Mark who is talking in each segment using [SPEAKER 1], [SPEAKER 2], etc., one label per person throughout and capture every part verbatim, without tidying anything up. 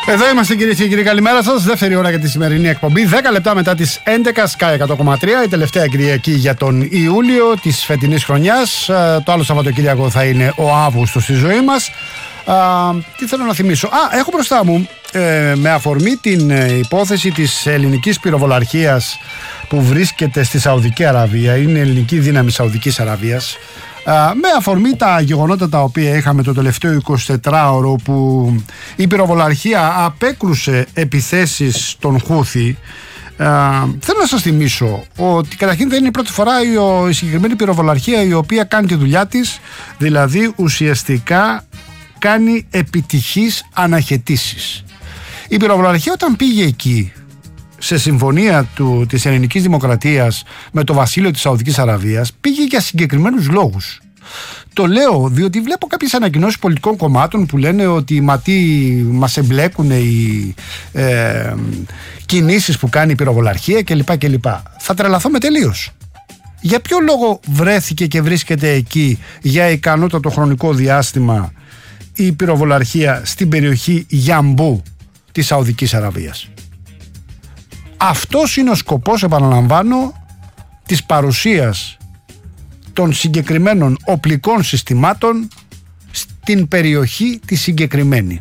[SPEAKER 1] Εδώ είμαστε κυρίες και κύριοι, καλημέρα σας. Δεύτερη ώρα για τη σημερινή εκπομπή. δέκα λεπτά μετά τις έντεκα, Sky εκατό κόμμα τρία. Η τελευταία Κυριακή για τον Ιούλιο της φετινής χρονιάς. Το άλλο Σαββατοκύριακο θα είναι ο Αύγουστος στη ζωή μας. Α, τι θέλω να θυμίσω. Α, έχω μπροστά μου ε, με αφορμή την ε, υπόθεση της ελληνικής πυροβολαρχίας που βρίσκεται στη Σαουδική Αραβία. Είναι ελληνική δύναμη Σαουδικής Αραβίας. Με αφορμή τα γεγονότα τα οποία είχαμε το τελευταίο εικοσιτετράωρο, που η πυροβολαρχία απέκρουσε επιθέσεις των Χούθη. Θέλω να σας θυμίσω ότι καταρχήν δεν είναι η πρώτη φορά η, η συγκεκριμένη πυροβολαρχία η οποία κάνει τη δουλειά της, δηλαδή ουσιαστικά κάνει επιτυχείς αναχαιτήσεις. Η πυροβολαρχία όταν πήγε εκεί σε συμφωνία του, της ελληνικής δημοκρατίας με το βασίλειο της Σαουδικής Αραβίας, πήγε για συγκεκριμένους λόγους. Το λέω διότι βλέπω κάποιες ανακοινώσεις πολιτικών κομμάτων που λένε ότι μα τι μας εμπλέκουν οι ε, κινήσεις που κάνει η πυροβολαρχία κλπ. κλπ. Θα τρελαθώ τελείως. Για ποιο λόγο βρέθηκε και βρίσκεται εκεί για ικανότατο χρονικό διάστημα η πυροβολαρχία στην περιοχή Γιαμπού της Σαουδικής Αραβίας? Αυτός είναι ο σκοπός, επαναλαμβάνω, της παρουσίας των συγκεκριμένων οπλικών συστημάτων στην περιοχή τη συγκεκριμένη.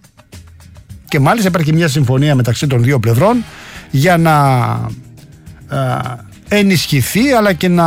[SPEAKER 1] Και μάλιστα υπάρχει μια συμφωνία μεταξύ των δύο πλευρών για να α, ενισχυθεί αλλά και να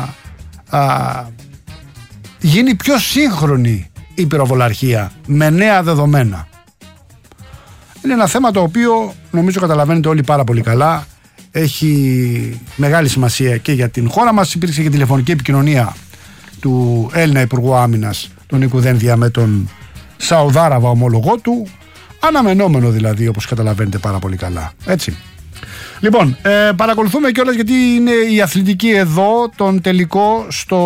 [SPEAKER 1] α, γίνει πιο σύγχρονη η πυροβολαρχία με νέα δεδομένα. Είναι ένα θέμα το οποίο νομίζω καταλαβαίνετε όλοι πάρα πολύ καλά. Έχει μεγάλη σημασία και για την χώρα μας. Υπήρξε και τηλεφωνική επικοινωνία του Έλληνα Υπουργού Άμυνας, τον Νίκου Δένδια, με τον Σαουδάραβα ομόλογό του. Αναμενόμενο δηλαδή, όπως καταλαβαίνετε πάρα πολύ καλά. Έτσι. Λοιπόν, ε, παρακολουθούμε κιόλας, γιατί είναι η αθλητική εδώ, τον τελικό στο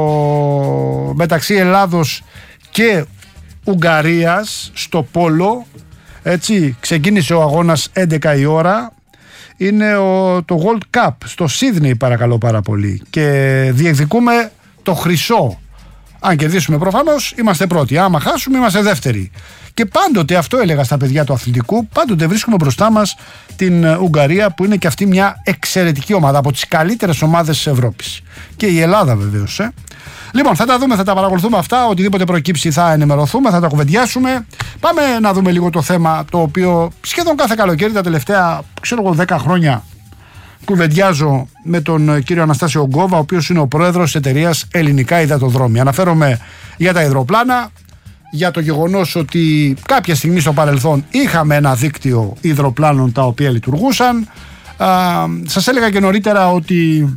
[SPEAKER 1] μεταξύ Ελλάδος και Ουγγαρίας στο πόλο. Έτσι, ξεκίνησε ο αγώνας έντεκα η ώρα. Είναι ο, το World Cup στο Σίδνεϊ, παρακαλώ πάρα πολύ. Και διεκδικούμε το χρυσό. Αν κερδίσουμε προφανώς είμαστε πρώτοι. Άμα χάσουμε είμαστε δεύτεροι. Και πάντοτε, αυτό έλεγα στα παιδιά του αθλητικού, πάντοτε βρίσκουμε μπροστά μας την Ουγγαρία, που είναι και αυτή μια εξαιρετική ομάδα, από τις καλύτερες ομάδες της Ευρώπης. Και η Ελλάδα βεβαίως. Ε. Λοιπόν, θα τα δούμε, θα τα παρακολουθούμε αυτά. Οτιδήποτε προκύψει θα ενημερωθούμε, θα τα κουβεντιάσουμε. Πάμε να δούμε λίγο το θέμα το οποίο σχεδόν κάθε καλοκαίρι τα τελευταία, ξέρω εγώ, δέκα χρόνια κουβεντιάζω με τον κύριο Αναστάσιο Γκόβα, ο οποίος είναι ο πρόεδρος της εταιρείας Ελληνικά Υδατοδρόμια. Αναφέρομαι για τα υδροπλάνα, για το γεγονός ότι κάποια στιγμή στο παρελθόν είχαμε ένα δίκτυο υδροπλάνων τα οποία λειτουργούσαν. Α, σας έλεγα και νωρίτερα ότι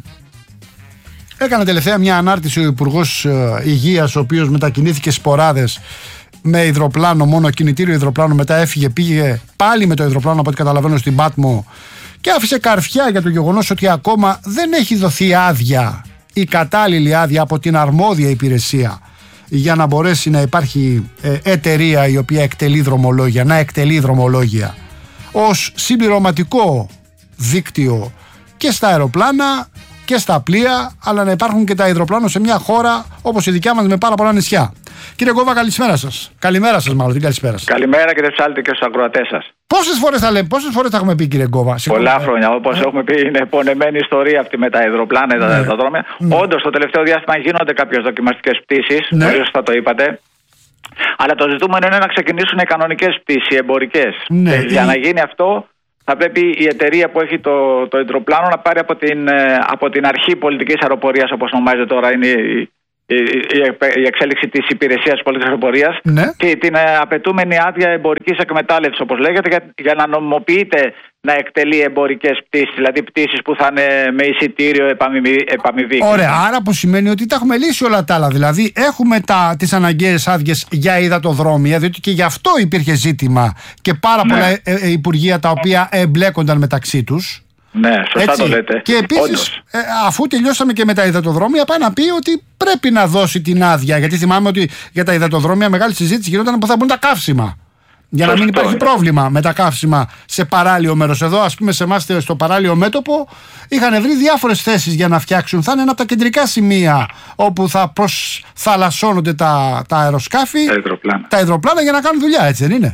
[SPEAKER 1] έκανε τελευταία μια ανάρτηση ο Υπουργός Υγείας, ο οποίος μετακινήθηκε σποράδες με υδροπλάνο, μόνο κινητήριο υδροπλάνο, μετά έφυγε, πήγε πάλι με το υδροπλάνο, από ό,τι καταλαβαίνω, στην Πάτμο, και άφησε καρφιά για το γεγονός ότι ακόμα δεν έχει δοθεί άδεια, η κατάλληλη άδεια από την αρμόδια υπηρεσία, για να μπορέσει να υπάρχει ε, εταιρεία η οποία εκτελεί δρομολόγια, να εκτελεί δρομολόγια ως συμπληρωματικό δίκτυο και στα αεροπλάνα και στα πλοία, αλλά να υπάρχουν και τα υδροπλάνα σε μια χώρα όπως η δικιά μας με πάρα πολλά νησιά. Κύριε Γκόβα, καλησπέρα σας. Καλημέρα σας, μάλλον. Την καλησπέρα σας.
[SPEAKER 2] Καλημέρα, κύριε Ψάλτη, και στους ακροατές σας.
[SPEAKER 1] Πόσες φορές θα λέμε, πόσες φορές θα έχουμε πει, κύριε Γκόβα?
[SPEAKER 2] Πολλά χρόνια. Όπως ε. έχουμε πει, είναι πονεμένη ιστορία αυτή με τα υδροπλάνα, τα ναι. δρόμια. Ναι. Όντως, το τελευταίο διάστημα γίνονται κάποιες δοκιμαστικές πτήσεις. Ναι. Πολύ σωστά το είπατε. Αλλά το ζητούμενο είναι να ξεκινήσουν οι κανονικές πτήσεις, οι εμπορικές. Ναι. Ε, για να γίνει αυτό, θα πρέπει η εταιρεία που έχει το, το υδροπλάνο να πάρει από την, από την αρχή πολιτικής αεροπορίας, όπως ονομάζεται τώρα, είναι η, η, η, η εξέλιξη της υπηρεσίας πολιτικής αεροπορίας, ναι. και την ε, απαιτούμενη άδεια εμπορικής εκμετάλλευσης, όπως λέγεται, για, για να νομιμοποιείται να εκτελεί εμπορικές πτήσεις, δηλαδή πτήσεις που θα είναι με εισιτήριο επαμοιβή.
[SPEAKER 1] Ωραία, άρα που σημαίνει ότι τα έχουμε λύσει όλα τα άλλα. Δηλαδή έχουμε τα, τις αναγκαίες άδειες για υδατοδρόμια, διότι και γι' αυτό υπήρχε ζήτημα και πάρα ναι. πολλά ε, ε, υπουργεία τα οποία εμπλέκονταν μεταξύ τους.
[SPEAKER 2] Ναι, σωστά. Έτσι. Το λέτε.
[SPEAKER 1] Και επίσης, ε, αφού τελειώσαμε και με τα υδατοδρόμια, πάει να πει ότι πρέπει να δώσει την άδεια. Γιατί θυμάμαι ότι για τα υδατοδρόμια μεγάλη συζήτηση γινόταν που θα μπουν τα καύσιμα. Για να μην υπάρχει πρόβλημα με τα καύσιμα σε παράλιο μέρος. Εδώ, ας πούμε, σε εμάς στο παράλιο μέτωπο είχαν βρει διάφορες θέσεις για να φτιάξουν. Θα είναι ένα από τα κεντρικά σημεία όπου θα προσθαλασσώνονται τα, τα αεροσκάφη,
[SPEAKER 2] τα υδροπλάνα.
[SPEAKER 1] τα υδροπλάνα για να κάνουν δουλειά, έτσι δεν είναι?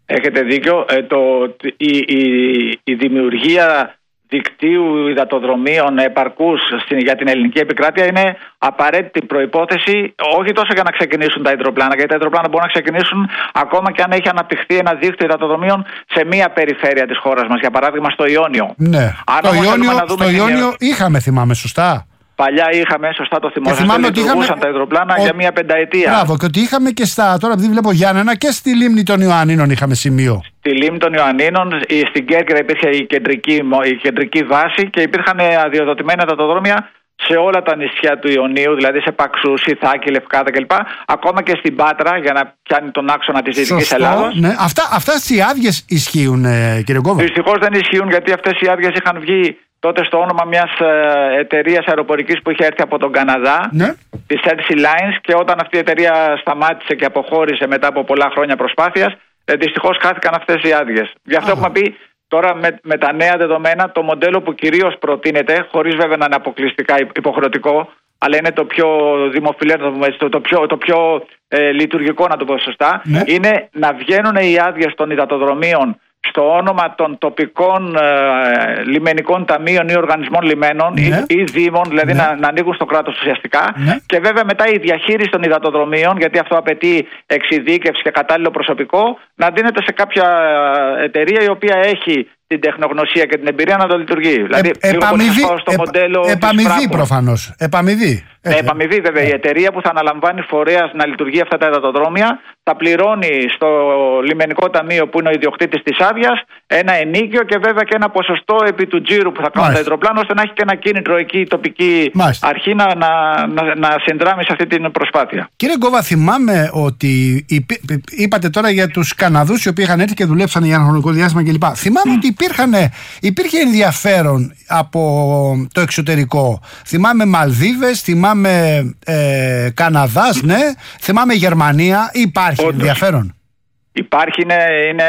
[SPEAKER 2] Έχετε δίκιο. Ε, το, η, η, η δημιουργία δικτύου υδατοδρομίων επαρκούς για την ελληνική επικράτεια είναι απαραίτητη προϋπόθεση, όχι τόσο για να ξεκινήσουν τα υδροπλάνα, γιατί τα υδροπλάνα μπορούν να ξεκινήσουν ακόμα και αν έχει αναπτυχθεί ένα δίκτυο υδατοδρομίων σε μία περιφέρεια της χώρας μας, για παράδειγμα στο Ιόνιο.
[SPEAKER 1] Ναι, αν το Ιόνιο, στο Ιόνιο την... είχαμε, θυμάμαι σωστά.
[SPEAKER 2] Παλιά είχαμε, σωστά το θυμόσαστε, λειτουργούσαν τα υδροπλάνα ο... για μία πενταετία.
[SPEAKER 1] Μπράβο, και ότι είχαμε και στα, τώρα επειδή βλέπω Γιάννενα, και στη λίμνη των Ιωαννίνων είχαμε σημείο.
[SPEAKER 2] Στη λίμνη των Ιωαννίνων, στην Κέρκυρα υπήρχε η κεντρική, η κεντρική βάση και υπήρχαν αδειοδοτημένα υδατοδρόμια σε όλα τα νησιά του Ιωνίου, δηλαδή σε Παξούς, Ιθάκη, Λευκάδα κλπ. Ακόμα και στην Πάτρα, για να πιάνει τον άξονα της Δυτικής Ελλάδος.
[SPEAKER 1] Ναι. Αυτά, αυτές οι άδειες ισχύουν, ε, κύριε Γκόβα?
[SPEAKER 2] Δυστυχώς δεν ισχύουν, γιατί αυτές οι άδειες είχαν βγει τότε στο όνομα μιας ε, εταιρείας αεροπορικής που είχε έρθει από τον Καναδά, ναι, της Elsie Lines, και όταν αυτή η εταιρεία σταμάτησε και αποχώρησε μετά από πολλά χρόνια προσπάθειας, ε, δυστυχώς χάθηκαν αυτές οι άδειες. Γι' αυτό ah. έχουμε πει τώρα με, με τα νέα δεδομένα το μοντέλο που κυρίως προτείνεται, χωρίς βέβαια να είναι αποκλειστικά υποχρεωτικό, αλλά είναι το πιο δημοφιλές, το, το πιο, το πιο ε, λειτουργικό, να το πω σωστά, ναι, είναι να βγαίνουν οι άδειες των υδατοδρομίων στο όνομα των τοπικών ε, λιμενικών ταμείων ή οργανισμών λιμένων, ναι, ή, ή δήμων, δηλαδή ναι, να, να ανοίγουν στο κράτος ουσιαστικά, ναι, και βέβαια μετά η διαχείριση των υδατοδρομίων, γιατί αυτό απαιτεί εξειδίκευση και κατάλληλο προσωπικό, να δίνεται σε κάποια εταιρεία η οποία έχει την τεχνογνωσία και την εμπειρία να το λειτουργεί. Δηλαδή,
[SPEAKER 1] ε, επαμοιβή,
[SPEAKER 2] στο επα, μοντέλο
[SPEAKER 1] επαμοιβή προφανώς. Επαμοιβή.
[SPEAKER 2] Ναι, επαμοιβή βέβαια. Ε. Η εταιρεία που θα αναλαμβάνει φορέας να λειτουργεί αυτά τα υδατοδρόμια θα πληρώνει στο λιμενικό ταμείο, που είναι ο ιδιοκτήτης της άδειας, ένα ενίκιο και βέβαια και ένα ποσοστό επί του τζίρου που θα κάνουν τα υδροπλάνα, ώστε να έχει και ένα κίνητρο εκεί η τοπική Μάλιστα. αρχή να, να, να, να συνδράμει σε αυτή την προσπάθεια. Κύριε
[SPEAKER 1] Γκόβα, θυμάμαι ότι υπή, είπατε τώρα για τους Καναδούς οι οποίοι είχαν έρθει και δουλέψαν για ένα χρονικό διάστημα κλπ. Θυμάμαι mm. ότι υπήρχαν, υπήρχε ενδιαφέρον από το εξωτερικό. Θυμάμαι Μαλδίβες, θυμάμαι ε, Καναδάς, ναι, θυμάμαι Γερμανία. Υπάρχει Όντως. ενδιαφέρον?
[SPEAKER 2] Υπάρχει, είναι, είναι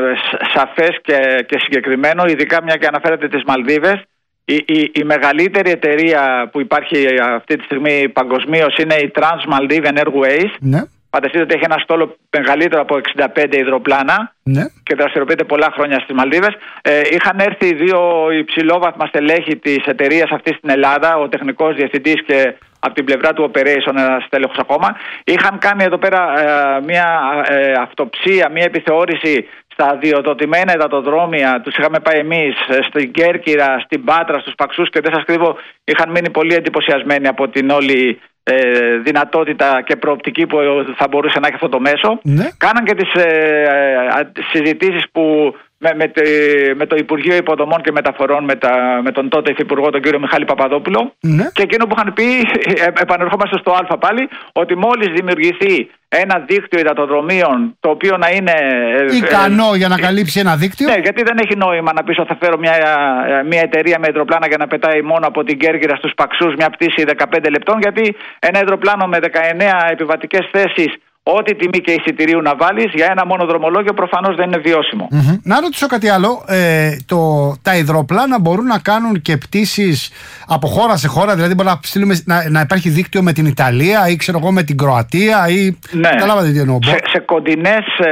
[SPEAKER 2] σαφές και, και συγκεκριμένο, ειδικά μια και αναφέρατε τις Μαλδίβες. Η, η, η μεγαλύτερη εταιρεία που υπάρχει αυτή τη στιγμή παγκοσμίως είναι η Trans Maldivian Airways. Ναι. Φανταστείτε ότι έχει ένα στόλο μεγαλύτερο από εξήντα πέντε υδροπλάνα, ναι, και δραστηριοποιείται πολλά χρόνια στις Μαλδίβες. Ε, είχαν έρθει δύο υψηλόβαθμα στελέχη της εταιρείας αυτής στην Ελλάδα, ο τεχνικός διευθυντής και από την πλευρά του operation ένας στέλεχος ακόμα. Είχαν κάνει εδώ πέρα ε, μια ε, αυτοψία, μια επιθεώρηση στα αδειοδοτημένα υδατοδρόμια. Τους είχαμε πάει εμείς στην Κέρκυρα, στην Πάτρα, στους Παξούς, και δεν σας κρύβω, είχαν μείνει πολύ εντυπωσιασμένοι από την όλη ε, δυνατότητα και προοπτική που θα μπορούσε να έχει αυτό το μέσο. Ναι. Κάναν και τις ε, ε, συζητήσεις που με, με, με το Υπουργείο Υποδομών και Μεταφορών, με, τα, με τον τότε υφυπουργό, τον κύριο Μιχάλη Παπαδόπουλο, ναι, και εκείνο που είχαν πει, ε, επανερχόμαστε στο Α πάλι, ότι μόλις δημιουργηθεί ένα δίκτυο υδατοδρομίων το οποίο να είναι
[SPEAKER 1] ικανό ε, για να καλύψει ένα δίκτυο.
[SPEAKER 2] Ναι, γιατί δεν έχει νόημα να πεις ότι θα φέρω μια, μια εταιρεία με υδροπλάνα για να πετάει μόνο από την Κέρκυρα στους Παξούς μια πτήση δεκαπέντε λεπτών, γιατί ένα υδροπλάνο με δεκαεννέα επιβατικές θέσεις, ό,τι τιμή και εισιτηρίου να βάλεις, για ένα μόνο δρομολόγιο προφανώς δεν είναι βιώσιμο.
[SPEAKER 1] Mm-hmm. Να ρωτήσω κάτι άλλο. Ε, το, τα υδροπλάνα μπορούν να κάνουν και πτήσεις από χώρα σε χώρα, δηλαδή μπορεί να, στείλουμε, να, να υπάρχει δίκτυο με την Ιταλία ή ξέρω εγώ με την Κροατία ή...
[SPEAKER 2] Ναι. Καταλάβατε τι εννοώ. Σε, σε κοντινές ε,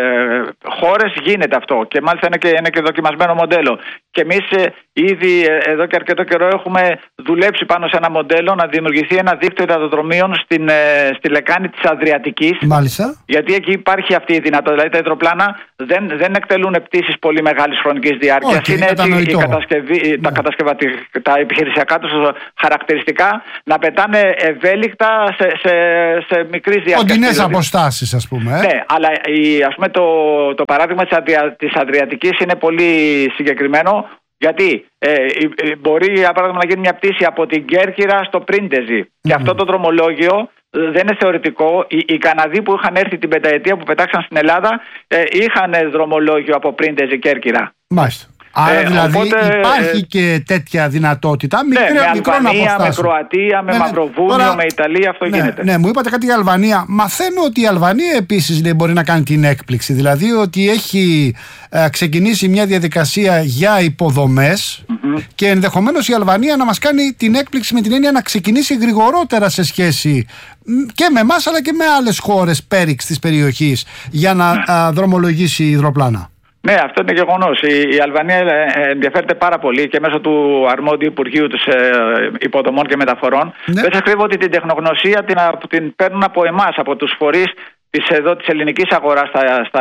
[SPEAKER 2] χώρες γίνεται αυτό και μάλιστα είναι και, είναι και δοκιμασμένο μοντέλο. Και εμείς ε, ήδη ε, εδώ και αρκετό καιρό έχουμε δουλέψει πάνω σε ένα μοντέλο να δημιουργηθεί ένα δίκτυο υδατοδρομίων στην, ε, στη λεκάνη της Αδριατικής.
[SPEAKER 1] Μάλιστα.
[SPEAKER 2] Γιατί εκεί υπάρχει αυτή η δυνατότητα. Δηλαδή τα υδροπλάνα δεν, δεν εκτελούν πτήσεις πολύ μεγάλης χρονικής διάρκειας. Okay, είναι έτσι η κατασκευή, ναι. τα, κατασκευατικά, τα επιχειρησιακά τους χαρακτηριστικά να πετάνε ευέλικτα σε, σε, σε μικρής διάρκειας.
[SPEAKER 1] Κοντινές αποστάσεις, ας πούμε. Ε?
[SPEAKER 2] Ναι, αλλά η, ας πούμε, το, το παράδειγμα της, Αδρια, της Αδριατικής είναι πολύ συγκεκριμένο. Γιατί ε, ε, μπορεί για παράδειγμα να γίνει μια πτήση από την Κέρκυρα στο Πρίντεζι. Mm-hmm. Και αυτό το δρομολόγιο δεν είναι θεωρητικό. Οι, οι Καναδοί που είχαν έρθει την πενταετία που πετάξαν στην Ελλάδα ε, είχαν δρομολόγιο από Πρίντεζι Κέρκυρα.
[SPEAKER 1] Μάλιστα. Άρα ε, δηλαδή οπότε, υπάρχει και τέτοια δυνατότητα.
[SPEAKER 2] Ναι, μικρή, με Αλβανία, με Κροατία, με ναι, Μαυροβούνιο, τώρα, με Ιταλία, αυτό
[SPEAKER 1] ναι,
[SPEAKER 2] γίνεται.
[SPEAKER 1] Ναι, μου είπατε κάτι για Αλβανία. Μαθαίνω ότι η Αλβανία επίσης ναι, μπορεί να κάνει την έκπληξη. Δηλαδή ότι έχει ε, ξεκινήσει μια διαδικασία για υποδομές, mm-hmm. Mm-hmm. Και ενδεχομένως η Αλβανία να μας κάνει την έκπληξη με την έννοια να ξεκινήσει γρηγορότερα σε σχέση και με εμάς αλλά και με άλλες χώρες πέριξ της περιοχής για να mm. α, δρομολογήσει υδροπλάνα.
[SPEAKER 2] Ναι, αυτό είναι γεγονός. Η, η Αλβανία ενδιαφέρεται πάρα πολύ και μέσω του αρμόδιου Υπουργείου της ε, Υποδομών και Μεταφορών. Ναι. Δεν σας κρύβω ότι την τεχνογνωσία την, την παίρνουν από εμάς, από τους φορείς της, εδώ, της ελληνικής αγοράς στα, στα,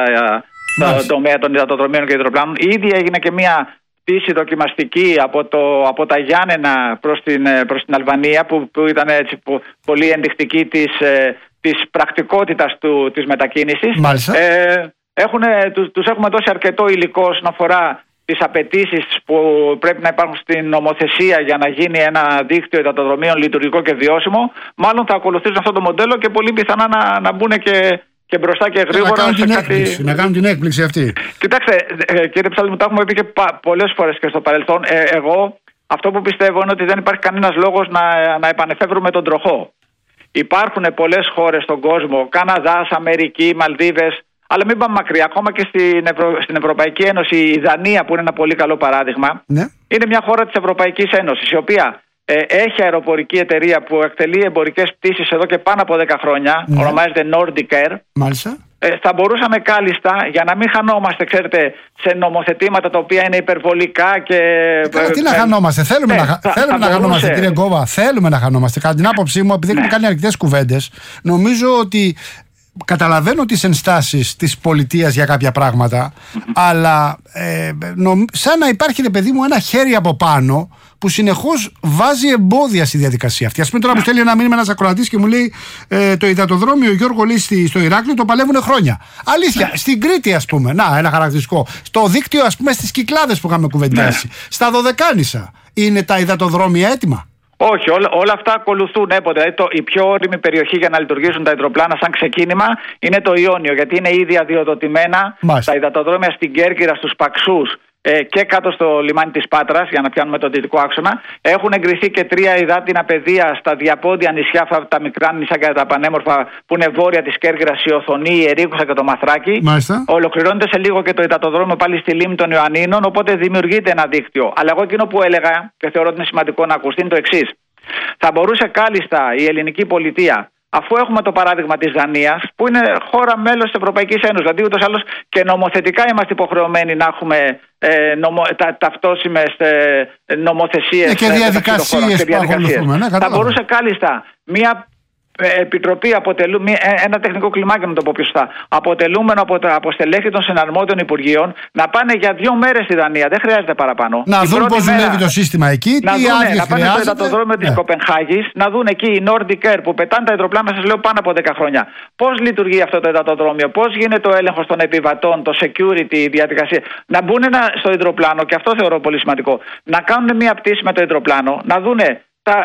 [SPEAKER 2] στο τομέα των υδατοδρομίων και υδροπλάνων. Ήδη έγινε και μια πτήση δοκιμαστική από, το, από τα Γιάννενα προς την, προς την Αλβανία που, που ήταν έτσι, που, πολύ ενδεικτική της, ε, της πρακτικότητας του, της μετακίνησης.
[SPEAKER 1] Μάλιστα.
[SPEAKER 2] Ε, Έχουν, τους, τους έχουμε δώσει αρκετό υλικό όσον αφορά τις απαιτήσεις που πρέπει να υπάρχουν στην νομοθεσία για να γίνει ένα δίκτυο υδατοδρομίων λειτουργικό και βιώσιμο. Μάλλον θα ακολουθήσουν αυτό το μοντέλο και πολύ πιθανά να, να μπουν και, και μπροστά και γρήγορα.
[SPEAKER 1] Να κάνουν, την
[SPEAKER 2] κάτι...
[SPEAKER 1] έκπληξη, να κάνουν την έκπληξη αυτή.
[SPEAKER 2] Κοιτάξτε, κύριε Ψάλτη, μου τα έχουμε πει και πολλές φορές και στο παρελθόν. Ε, εγώ αυτό που πιστεύω είναι ότι δεν υπάρχει κανένας λόγος να, να επανεφεύρουμε τον τροχό. Υπάρχουν πολλές χώρες στον κόσμο, Καναδάς, Αμερική, Μαλδίβες. Αλλά μην πάμε μακριά, ακόμα και στην, Ευρω... στην Ευρωπαϊκή Ένωση, η Δανία, που είναι ένα πολύ καλό παράδειγμα, ναι. είναι μια χώρα της Ευρωπαϊκής Ένωσης, η οποία ε, έχει αεροπορική εταιρεία που εκτελεί εμπορικές πτήσεις εδώ και πάνω από δέκα χρόνια, ναι. ονομάζεται Nordic Air.
[SPEAKER 1] Μάλιστα.
[SPEAKER 2] Ε, θα μπορούσαμε κάλλιστα, για να μην χανόμαστε, ξέρετε, σε νομοθετήματα τα οποία είναι υπερβολικά και.
[SPEAKER 1] Καλά, τι να χανόμαστε, θέλουμε ναι, να, θα, θέλουμε θα να μπορούσε... χανόμαστε, κύριε Γκόβα, θέλουμε να χανόμαστε. Κατά την άποψή μου, επειδή ναι. έχουμε κάνει αρκετές κουβέντες, νομίζω ότι. Καταλαβαίνω τις ενστάσεις της πολιτείας για κάποια πράγματα, αλλά ε, νομ, σαν να υπάρχει, ρε παιδί μου, ένα χέρι από πάνω που συνεχώς βάζει εμπόδια στη διαδικασία αυτή. Ας πούμε τώρα που στέλνει ένα μήνυμα ένας ακροατής και μου λέει ε, το υδατοδρόμιο Γιώργο Λίστη στο Ηράκλειο το παλεύουν χρόνια. Αλήθεια, στην Κρήτη ας πούμε, να ένα χαρακτηριστικό. Στο δίκτυο ας πούμε στις Κυκλάδες που είχαμε κουβεντιάσει, στα Δωδεκάνησα, είναι τα υδατοδρόμια έτοιμα?
[SPEAKER 2] Όχι, όλα, όλα αυτά ακολουθούν έποτε. Δηλαδή το, η πιο όριμη περιοχή για να λειτουργήσουν τα υδροπλάνα σαν ξεκίνημα είναι το Ιόνιο, γιατί είναι ήδη αδειοδοτημένα τα υδατοδρόμια στην Κέρκυρα, στους Παξούς ε, και κάτω στο λιμάνι της Πάτρας, για να πιάνουμε τον δυτικό άξονα. Έχουν εγκριθεί και τρία υδάτινα πεδία στα διαπόντια νησιά, αυτά τα μικρά νησιά και τα πανέμορφα που είναι βόρεια της Κέρκυρας, η Οθονή, η Ερίκουσα και το Μαθράκι.
[SPEAKER 1] Μάλιστα.
[SPEAKER 2] Ολοκληρώνεται σε λίγο και το υδατοδρόμιο πάλι στη λίμνη των Ιωαννίνων, οπότε δημιουργείται ένα δίκτυο. Αλλά εγώ εκείνο που έλεγα, και θεωρώ ότι είναι σημαντικό να ακουστεί, είναι το εξής. Θα μπορούσε κάλλιστα η ελληνική πολιτεία, αφού έχουμε το παράδειγμα της Δανίας, που είναι χώρα μέλος της Ευρωπαϊκής Ένωσης, δηλαδή ούτως άλλως και νομοθετικά είμαστε υποχρεωμένοι να έχουμε ε, νομο, τα, ταυτόσιμες ε, νομοθεσίες
[SPEAKER 1] και διαδικασίες που ακολουθούμε. Ναι,
[SPEAKER 2] θα μπορούσε κάλλιστα μια επιτροπή, αποτελού, ένα τεχνικό κλιμάκιο, να το πω πιο σωστά, αποτελούμενο από τα αποστελέχη των συναρμόδιων υπουργείων, να πάνε για δύο μέρες στη Δανία. Δεν χρειάζεται παραπάνω.
[SPEAKER 1] Να η δουν πώς δουλεύει το σύστημα εκεί,
[SPEAKER 2] να
[SPEAKER 1] τι
[SPEAKER 2] δούνε,
[SPEAKER 1] άδειες
[SPEAKER 2] να πάνε
[SPEAKER 1] χρειάζεται.
[SPEAKER 2] στο υδατοδρόμιο της
[SPEAKER 1] ναι.
[SPEAKER 2] Κοπενχάγης, να δουν εκεί η Nordic Air που πετάνε τα υδροπλάνα, σας λέω, πάνω από δέκα χρόνια. Πώς λειτουργεί αυτό το υδατοδρόμιο, πώς γίνεται ο έλεγχος των επιβατών, το security, η διαδικασία. Να μπουν στο υδροπλάνο, και αυτό θεωρώ πολύ σημαντικό, να κάνουν μια πτήση με το υδροπλάνο, να δούνε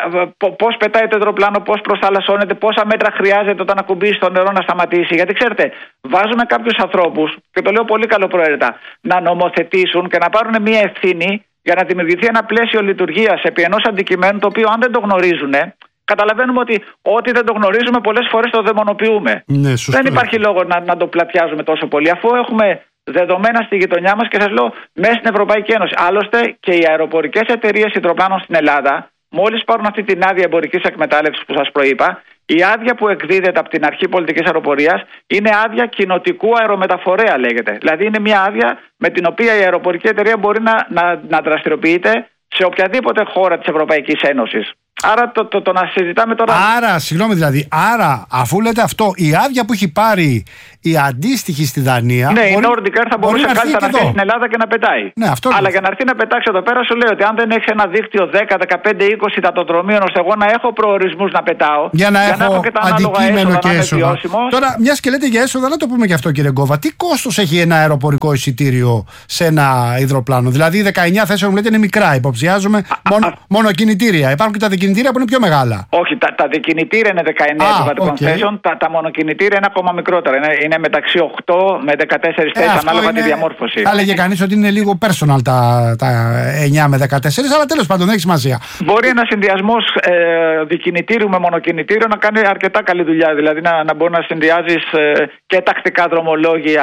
[SPEAKER 2] πώς πετάει το υδροπλάνο, πώς προσθαλασσώνεται, πόσα μέτρα χρειάζεται όταν ακουμπήσει το νερό να σταματήσει. Γιατί ξέρετε, βάζουμε κάποιους ανθρώπους, και το λέω πολύ καλοπροαίρετα, να νομοθετήσουν και να πάρουν μια ευθύνη για να δημιουργηθεί ένα πλαίσιο λειτουργίας επί ενός αντικειμένου, το οποίο αν δεν το γνωρίζουν, καταλαβαίνουμε ότι ό,τι δεν το γνωρίζουμε πολλές φορές το δαιμονοποιούμε.
[SPEAKER 1] Ναι,
[SPEAKER 2] δεν υπάρχει λόγο να, να το πλατιάζουμε τόσο πολύ, αφού έχουμε δεδομένα στη γειτονιά μας και σας λέω μέσα στην Ευρωπαϊκή Ένωση. Άλλωστε και οι αεροπορικές εταιρείες υδροπλάνων στην Ελλάδα, μόλις πάρουν αυτή την άδεια εμπορικής εκμετάλλευσης που σας προείπα, η άδεια που εκδίδεται από την Αρχή Πολιτικής Αεροπορίας είναι άδεια κοινοτικού αερομεταφορέα, λέγεται. Δηλαδή είναι μια άδεια με την οποία η αεροπορική εταιρεία μπορεί να, να, να δραστηριοποιείται σε οποιαδήποτε χώρα της Ευρωπαϊκής Ένωσης. Άρα το, το, το να συζητάμε τώρα.
[SPEAKER 1] Άρα, συγγνώμη δηλαδή, άρα αφού λέτε αυτό, η άδεια που έχει πάρει η αντίστοιχη στη Δανία.
[SPEAKER 2] Ναι,
[SPEAKER 1] μπορεί,
[SPEAKER 2] η Nordic Air θα μπορούσε να κάλλιστα να έρθει στην Ελλάδα και να πετάει.
[SPEAKER 1] Ναι, αυτό
[SPEAKER 2] αλλά για να έρθει να πετάξει εδώ πέρα, σου λέω ότι αν δεν έχει ένα δίκτυο δέκα, δεκαπέντε, είκοσι υδατοδρομίων, ώστε εγώ να έχω προορισμούς να πετάω.
[SPEAKER 1] Για να,
[SPEAKER 2] για
[SPEAKER 1] έχω,
[SPEAKER 2] να έχω και τα
[SPEAKER 1] αντικείμενο και έσοδα. Τώρα, μια και λέτε για έσοδα, να το πούμε και αυτό, κύριε Γκόβα. Τι κόστος έχει ένα αεροπορικό εισιτήριο σε ένα υδροπλάνο? Δηλαδή, δεκαεννιά θέσεων μου λέτε είναι μικρά. Υποψιάζομαι μόνο, μόνο κινητήρια. Υπάρχουν και τα δικινητήρια που είναι πιο μεγάλα.
[SPEAKER 2] Όχι, τα, τα δικινητήρια είναι δεκαεννιά επιβατικών okay. θέσεων, τα, τα μονοκινητήρια είναι ακόμα μικρότερα. Είναι, είναι μεταξύ οκτώ με δεκατέσσερα θέσεις, ε, ανάλογα είναι, τη διαμόρφωση.
[SPEAKER 1] Θα έλεγε κανείς ότι είναι λίγο personal τα, τα εννιά με δεκατέσσερα, αλλά τέλος πάντων δεν έχει σημασία.
[SPEAKER 2] Μπορεί ένα συνδυασμός ε, δικινητήριου με μονοκινητήριο να κάνει αρκετά καλή δουλειά. Δηλαδή να, να μπορεί να συνδυάζει ε, και τακτικά δρομολόγια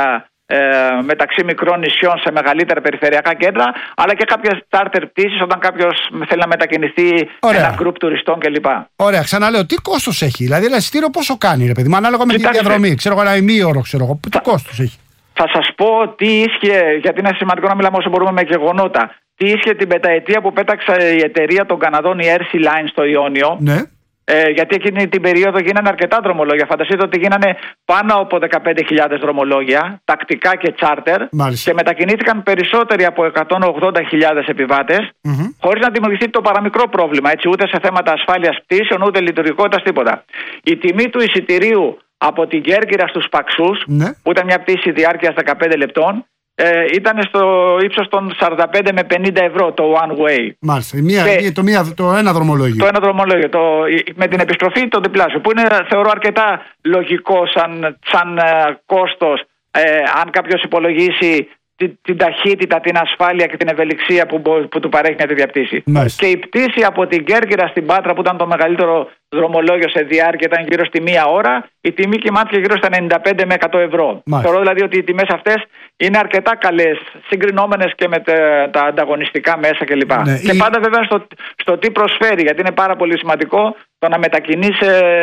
[SPEAKER 2] ε, μεταξύ μικρών νησιών σε μεγαλύτερα περιφερειακά κέντρα, αλλά και κάποιες charter πτήσεις όταν κάποιος θέλει να μετακινηθεί,
[SPEAKER 1] ωραία,
[SPEAKER 2] ένα group τουριστών κλπ. Ωραία,
[SPEAKER 1] ξαναλέω, τι κόστος έχει, δηλαδή ένα εισιτήριο πόσο κάνει, ρε παιδί μου, ανάλογα με τη διαδρομή, ξέρω εγώ, ένα ημίωρο, ξέρω εγώ, τι θα, κόστος έχει.
[SPEAKER 2] Θα σας πω τι ίσχυε, γιατί είναι σημαντικό να μιλάμε όσο μπορούμε με γεγονότα. Τι ίσχυε την πενταετία που πέταξε η εταιρεία των Καναδών, η Air Sea Line στο Ιόνιο.
[SPEAKER 1] Ναι.
[SPEAKER 2] Ε, γιατί εκείνη την περίοδο γίνανε αρκετά δρομολόγια. Φανταστείτε ότι γίνανε πάνω από δεκαπέντε χιλιάδες δρομολόγια, τακτικά και τσάρτερ, και μετακινήθηκαν περισσότεροι από εκατόν ογδόντα χιλιάδες επιβάτες, mm-hmm. χωρίς να δημιουργηθεί το παραμικρό πρόβλημα, έτσι, ούτε σε θέματα ασφάλειας πτήσεων, ούτε λειτουργικότητας, τίποτα. Η τιμή του εισιτηρίου από την Κέρκυρα στους Παξούς, mm-hmm. που ήταν μια πτήση διάρκειας δεκαπέντε λεπτών, Ε, ήταν στο ύψος των σαράντα πέντε με πενήντα ευρώ το one way.
[SPEAKER 1] Μάλιστα. Μία, και, το, μία, το ένα δρομολόγιο.
[SPEAKER 2] Το ένα δρομολόγιο. Το, με την επιστροφή το διπλάσιο. Που είναι, θεωρώ, αρκετά λογικό σαν, σαν uh, κόστος, ε, αν κάποιος υπολογίσει την, την ταχύτητα, την ασφάλεια και την ευελιξία που, που του παρέχει μια τέτοια πτήση.
[SPEAKER 1] Μάλιστα.
[SPEAKER 2] Και η πτήση από την Κέρκυρα στην Πάτρα, που ήταν το μεγαλύτερο δρομολόγιο σε διάρκεια, ήταν γύρω στη μία ώρα. Η τιμή κοιμάθηκε γύρω στα ενενήντα πέντε με εκατό ευρώ. Μάλιστα. Θεωρώ δηλαδή ότι οι τιμές αυτές είναι αρκετά καλές, συγκρινόμενες και με τα, τα ανταγωνιστικά μέσα κλπ. Ναι, και η... πάντα βέβαια στο, στο τι προσφέρει, γιατί είναι πάρα πολύ σημαντικό το να μετακινήσει.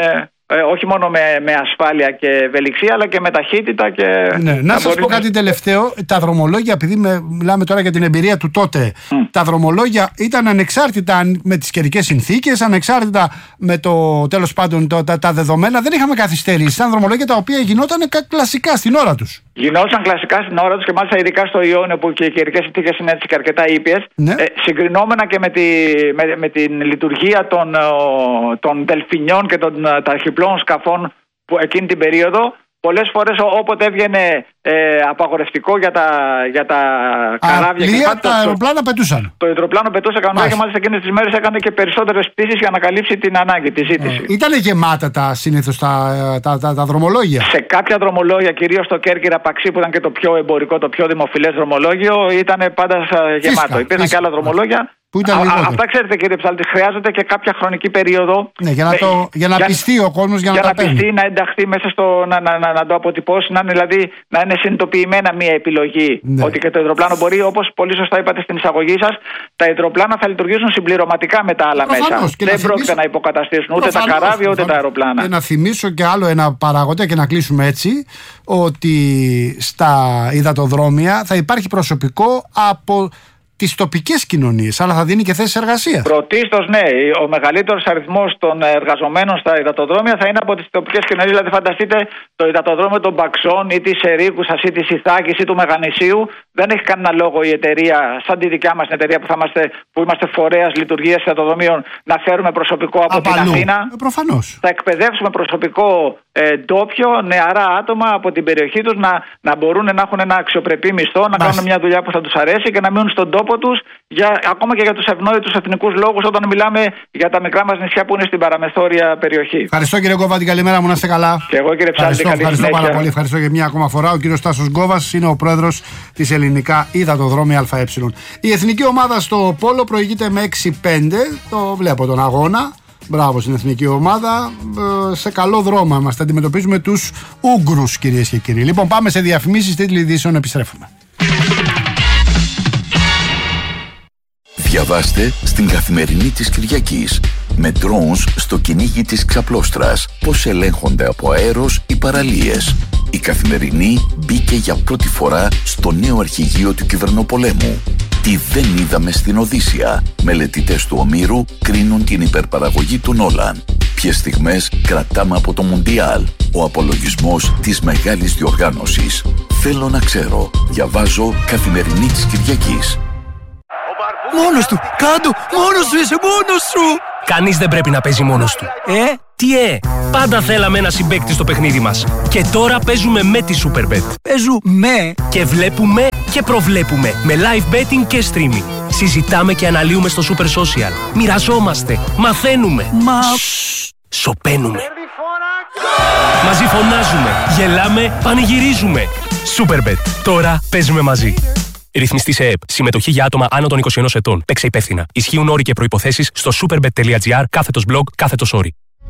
[SPEAKER 2] Ε, όχι μόνο με, με ασφάλεια και ευελιξία, αλλά και με ταχύτητα. Και
[SPEAKER 1] ναι, να, να σας πω κάτι τελευταίο. Τα δρομολόγια, επειδή με, μιλάμε τώρα για την εμπειρία του τότε, mm. τα δρομολόγια ήταν ανεξάρτητα με τις καιρικές συνθήκες, ανεξάρτητα με το τέλος πάντων το, τα, τα δεδομένα. Δεν είχαμε καθυστερήσει. Ήταν δρομολόγια τα οποία γινόταν κλασικά στην ώρα τους.
[SPEAKER 2] Γινόταν κλασικά στην ώρα τους και μάλιστα ειδικά στο Ιόνιο, που και οι καιρικές συνθήκες είναι έτσι και αρκετά ήπιες. Ναι. Ε, συγκρινόμενα και με, τη, με, με την λειτουργία των, των δελφινιών και των ταχυπλών σκαφών που εκείνη την περίοδο, πολλές φορές όποτε έβγαινε ε, απαγορευτικό για τα, για τα καράβια
[SPEAKER 1] και τα, τα αεροπλάνα πετούσαν.
[SPEAKER 2] Το αεροπλάνο πετούσε κανονικά και μάλιστα εκείνες τις μέρες έκανε και περισσότερες πτήσεις για να καλύψει την ανάγκη, τη ζήτηση.
[SPEAKER 1] Ε, Ήτανε γεμάτα τα συνήθως τα, τα, τα, τα δρομολόγια.
[SPEAKER 2] Σε κάποια δρομολόγια, κυρίως το Κέρκυρα Παξί, που ήταν και το πιο εμπορικό, το πιο δημοφιλές δρομολόγιο, ήταν πάντα γεμάτο. Υπήρχαν και άλλα δρομολόγια. Α, αυτά ξέρετε, κύριε Ψάλτη, χρειάζεται και κάποια χρονική περίοδο.
[SPEAKER 1] Ναι, για να, με, το, για να για, πιστεί ο κόσμος, για, για να, να τα πιστεί,
[SPEAKER 2] να ενταχθεί μέσα στο. να, να, να, να το αποτυπώσει, να είναι, δηλαδή, να είναι συνειδητοποιημένα μια επιλογή. Ναι. Ότι και το υδροπλάνο μπορεί, όπως πολύ σωστά είπατε στην εισαγωγή σας, τα υδροπλάνα θα λειτουργήσουν συμπληρωματικά με τα άλλα προφανώς, μέσα. Δεν πρόκειται θυμίσω, να υποκαταστήσουν ούτε προφανώς, τα καράβια ούτε τα αεροπλάνα. Και
[SPEAKER 1] να θυμίσω και άλλο ένα παράγοντα και να κλείσουμε έτσι, ότι στα υδατοδρόμια θα υπάρχει προσωπικό από τις τοπικές κοινωνίες, αλλά θα δίνει και θέσεις εργασίας.
[SPEAKER 2] Πρωτίστως, ναι. Ο μεγαλύτερος αριθμός των εργαζομένων στα υδατοδρόμια θα είναι από τις τοπικές κοινωνίες. Δηλαδή, φανταστείτε το υδατοδρόμιο των Παξών ή της Ερίκουσας ή της Ιθάκης ή του Μεγανησίου. Δεν έχει κανένα λόγο η εταιρεία, σαν τη δικιά μας εταιρεία που, θα είμαστε, που είμαστε φορέας λειτουργίας υδατοδρομίων, να φέρουμε προσωπικό από Απαλού. την Αθήνα.
[SPEAKER 1] Ε, προφανώς.
[SPEAKER 2] Θα εκπαιδεύσουμε προσωπικό ε, ντόπιο, νεαρά άτομα από την περιοχή τους να, να μπορούν να έχουν ένα αξιοπρεπή μισθό, να Μάλιστα. κάνουν μια δουλειά που θα τους αρέσει και να μείνουν στον τόπο τους, για, ακόμα και για τους ευνόητους εθνικούς λόγους, όταν μιλάμε για τα μικρά μας νησιά που είναι στην παραμεθόρια περιοχή.
[SPEAKER 1] Ευχαριστώ, κύριε Γκόβα, την καλημέρα μου, να είστε καλά.
[SPEAKER 2] Και εγώ, κύριε Ψάλτη, καλή
[SPEAKER 1] Ευχαριστώ
[SPEAKER 2] συνέχεια.
[SPEAKER 1] πάρα πολύ. Ευχαριστώ για μια ακόμα φορά. Ο κύριος Τάσος Γκόβας είναι ο πρόεδρος της Ελληνικά Υδατοδρόμια ΑΕ. Η εθνική ομάδα στο Πόλο προηγείται με έξι πέντε. Το βλέπω τον αγώνα. Μπράβο στην εθνική ομάδα. Σε καλό δρόμο είμαστε. Αντιμετωπίζουμε τους Ούγγρους, κυρίες και κύριοι. Λοιπόν, πάμε σε διαφημίσεις, τίτλοι ειδήσεων, επιστρέφουμε.
[SPEAKER 3] Διαβάστε στην Καθημερινή της Κυριακής. Με drones στο κυνήγι της ξαπλώστρας. Πώς ελέγχονται από αέρος οι παραλίες. Η Καθημερινή μπήκε για πρώτη φορά στο νέο αρχηγείο του κυβερνοπολέμου. Τι δεν είδαμε στην Οδύσσια. Μελετητές του Ομήρου κρίνουν την υπερπαραγωγή του Νόλαν. Ποιες στιγμές κρατάμε από το Μουντιάλ. Ο απολογισμός της μεγάλης διοργάνωσης. Θέλω να ξέρω. Διαβάζω Καθημερινή της Κυριακής.
[SPEAKER 4] Μόνος του! Κάντο! Μόνος σου είσαι! Μόνος σου!
[SPEAKER 5] Κανείς δεν πρέπει να παίζει μόνος του.
[SPEAKER 4] Ε?
[SPEAKER 5] Τι ε! Πάντα θέλαμε ένα συμπαίκτη στο παιχνίδι μας. Και τώρα παίζουμε με τη Superbet.
[SPEAKER 4] Παίζουμε!
[SPEAKER 5] Και βλέπουμε και προβλέπουμε. Με live betting και streaming. Συζητάμε και αναλύουμε στο Super Social. Μοιραζόμαστε. Μαθαίνουμε.
[SPEAKER 4] Μα...
[SPEAKER 5] Σοπαίνουμε. Μαζί φωνάζουμε. Γελάμε. Πανηγυρίζουμε. Superbet. Τώρα παίζουμε μαζί. Ρυθμιστή σε ΕΕΠ. Συμμετοχή για άτομα άνω των είκοσι ενός ετών. Παίξε υπεύθυνα. Ισχύουν όροι και προϋποθέσεις στο superbet.gr κάθετος blog κάθετος όροι.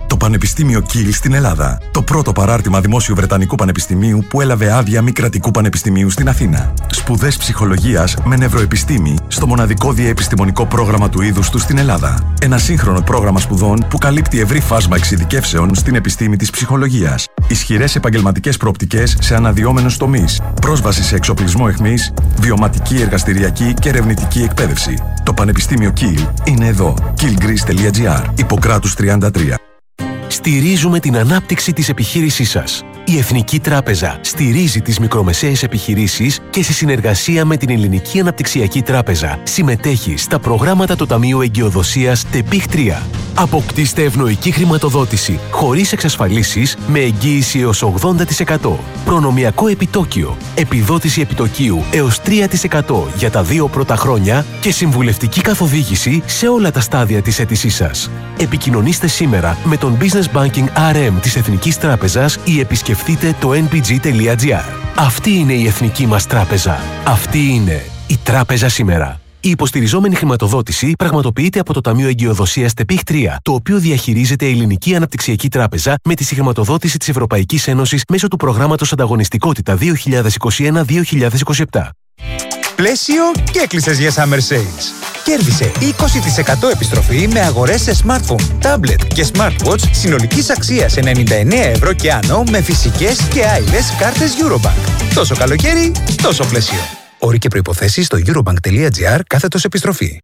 [SPEAKER 6] Το Πανεπιστήμιο Κιλ στην Ελλάδα. Το πρώτο παράρτημα δημόσιου Βρετανικού Πανεπιστημίου που έλαβε άδεια μη κρατικού πανεπιστημίου στην Αθήνα. Σπουδές ψυχολογίας με νευροεπιστήμη στο μοναδικό διαεπιστημονικό πρόγραμμα του είδους του στην Ελλάδα. Ένα σύγχρονο πρόγραμμα σπουδών που καλύπτει ευρύ φάσμα εξειδικεύσεων στην επιστήμη της ψυχολογίας. Ισχυρές επαγγελματικές προοπτικές σε αναδυόμενους τομείς. Πρόσβαση σε εξοπλισμό εχμής, βιωματική, εργαστηριακή και ερευνητική εκπαίδευση. Το Πανεπιστήμιο Κιλ είναι εδώ. κιλ γκρις τελεία τζι άρ. Ιπποκράτους τριάντα τρία.
[SPEAKER 5] Στηρίζουμε την ανάπτυξη της επιχείρησής σας. Η Εθνική Τράπεζα στηρίζει τις μικρομεσαίες επιχειρήσεις και σε συνεργασία με την Ελληνική Αναπτυξιακή Τράπεζα συμμετέχει στα προγράμματα του Ταμείου Εγκυοδοσίας ΤΕΠΙΧ τρία. Αποκτήστε ευνοϊκή χρηματοδότηση χωρίς εξασφαλίσεις με εγγύηση έως ογδόντα τοις εκατό. Προνομιακό επιτόκιο, επιδότηση επιτοκίου έως τρία τοις εκατό για τα δύο πρώτα χρόνια και συμβουλευτική καθοδήγηση σε όλα τα στάδια της αίτησής σας. Επικοινωνήστε σήμερα με τον Business Banking αρ εμ της Εθνικής Τράπεζας ή επισκεφτείτε το εν πι τζι τελεία τζι άρ. Αυτή είναι η Εθνική μας Τράπεζα. Αυτή είναι η Τράπεζα σήμερα. Η υποστηριζόμενη χρηματοδότηση πραγματοποιείται από το Ταμείο Εγκυοδοσίας ΤΕΠΙΧ τρία, το οποίο διαχειρίζεται η Ελληνική Αναπτυξιακή Τράπεζα με τη συγχρηματοδότηση της Ευρωπαϊκής Ένωσης μέσω του προγράμματος Ανταγωνιστικότητα δύο χιλιάδες είκοσι ένα δύο χιλιάδες είκοσι επτά.
[SPEAKER 7] Πλαίσιο και έκλεισες για Summer Sales. Κέρδισε είκοσι τοις εκατό επιστροφή με αγορές σε smartphone, tablet και smartwatch συνολικής αξίας ενενήντα εννέα ευρώ και άνω με φυσικές και άειλες κάρτες Eurobank. Τόσο καλοκαίρι, τόσο πλαίσιο. Όροι και προϋποθέσεις στο eurobank τελεία τζι άρ κάθετος επιστροφή.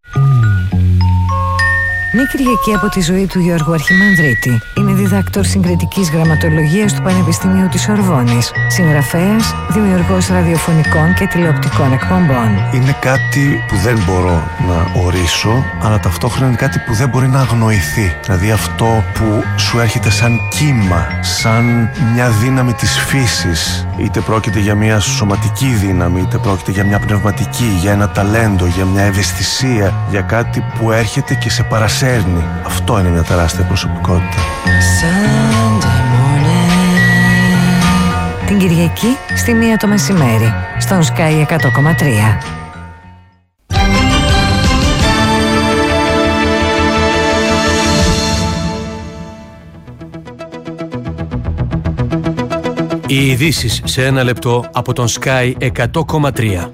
[SPEAKER 8] Μια Κυριακή από τη ζωή του Γιώργου Αρχιμανδρίτη. Είναι διδάκτορ συγκριτικής γραμματολογίας του Πανεπιστημίου της Σορβόνης. Συγγραφέας, δημιουργός ραδιοφωνικών και τηλεοπτικών εκπομπών.
[SPEAKER 9] Είναι κάτι που δεν μπορώ να ορίσω, αλλά ταυτόχρονα είναι κάτι που δεν μπορεί να αγνοηθεί. Δηλαδή αυτό που σου έρχεται σαν κύμα, σαν μια δύναμη της φύσης. Είτε πρόκειται για μια σωματική δύναμη, είτε πρόκειται για μια πνευματική, για ένα ταλέντο, για μια ευαισθησία, για κάτι που έρχεται και σε παρασύρει. Αυτό είναι μια τεράστια προσωπικότητα.
[SPEAKER 8] Την Κυριακή στη μία το μεσημέρι στον Sky εκατό κόμμα τρία.
[SPEAKER 10] Οι ειδήσεις σε ένα λεπτό από τον Sky εκατό κόμμα τρία.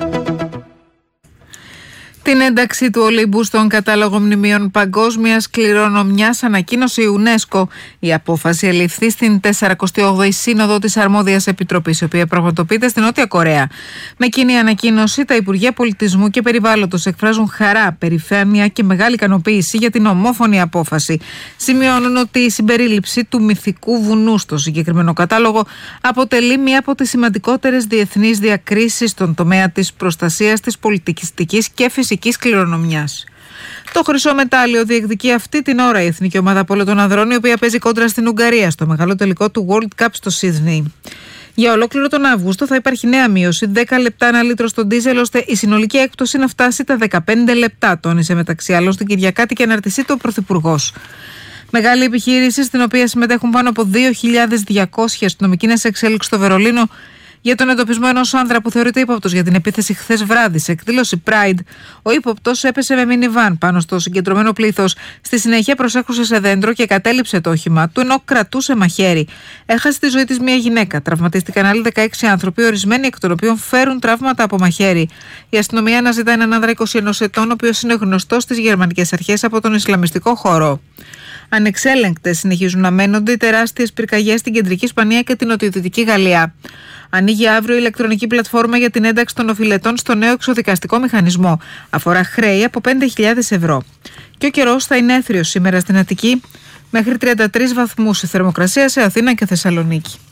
[SPEAKER 11] Την ένταξη του Ολύμπου στον κατάλογο μνημείων παγκόσμιας κληρονομιάς ανακοίνωσε η UNESCO. Η απόφαση ελήφθη στην σαραντάτη όγδοη Σύνοδο της Αρμόδιας Επιτροπής, η οποία πραγματοποιείται στη Νότια Κορέα. Με κοινή ανακοίνωση, τα Υπουργεία Πολιτισμού και Περιβάλλοντος εκφράζουν χαρά, περηφάνεια και μεγάλη ικανοποίηση για την ομόφωνη απόφαση. Σημειώνουν ότι η συμπερίληψη του μυθικού βουνού στο συγκεκριμένο κατάλογο αποτελεί μία από τις σημαντικότερες διεθνείς διακρίσεις στον τομέα της προστασίας της πολιτιστικής και φυσικής κληρονομιάς. Το χρυσό μετάλλιο διεκδικεί αυτή την ώρα η εθνική ομάδα πόλο των ανδρών, η οποία παίζει κόντρα στην Ουγγαρία στο μεγάλο τελικό του World Cup στο Σίδνεϊ. Για ολόκληρο τον Αύγουστο θα υπάρχει νέα μείωση δέκα λεπτά ένα λίτρο στον ντίζελ, ώστε η συνολική έκπτωση να φτάσει τα δεκαπέντε λεπτά, τόνισε μεταξύ άλλων στην Κυριακάτικη αναρτησή του ο Πρωθυπουργός. Μεγάλη επιχείρηση, στην οποία συμμετέχουν πάνω από δύο χιλιάδες διακόσιοι αστυνομικοί, είναι σε εξέλιξη στο Βερολίνο για τον εντοπισμό ενός άνδρα που θεωρείται ύποπτος για την επίθεση χθες βράδυ. Σε εκδήλωση Pride, ο ύποπτος έπεσε με μινιβάν πάνω στο συγκεντρωμένο πλήθος. Στη συνέχεια προσέχουσε σε δέντρο και κατέληψε το όχημα του, ενώ κρατούσε μαχαίρι. Έχασε τη ζωή της μία γυναίκα. Τραυματίστηκαν άλλοι δεκαέξι άνθρωποι, ορισμένοι εκ των οποίων φέρουν τραύματα από μαχαίρι. Η αστυνομία αναζητά έναν άνδρα είκοσι ενός ετών, ο οποίος είναι γνωστός στις γερμανικές αρχές από τον Ισλαμιστικό χώρο. Ανεξέλεγκτες συνεχίζουν να μένονται οι τεράστιες πυρκαγιές στην κεντρική Ισπανία και την νοτιοδυτική Γαλλία. Ανοίγει αύριο η ηλεκτρονική πλατφόρμα για την ένταξη των οφειλετών στο νέο εξοδικαστικό μηχανισμό. Αφορά χρέη από πέντε χιλιάδες ευρώ. Και ο καιρός θα είναι έθριος σήμερα στην Αττική, μέχρι τριάντα τρεις βαθμούς η θερμοκρασία σε Αθήνα και Θεσσαλονίκη.